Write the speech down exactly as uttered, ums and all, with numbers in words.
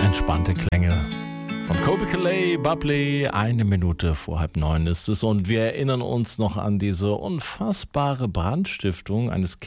Entspannte Klänge von Colbie Caillat, Bubbly. Eine Minute vor halb neun ist es und wir erinnern uns noch an diese unfassbare Brandstiftung eines